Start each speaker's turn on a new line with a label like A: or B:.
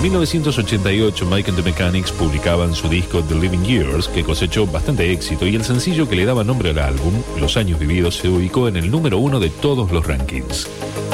A: 1988, Mike and the Mechanics publicaban su disco The Living Years, que cosechó bastante éxito, y el sencillo que le daba nombre al álbum, Los años vividos, se ubicó en el número 1 de todos los rankings.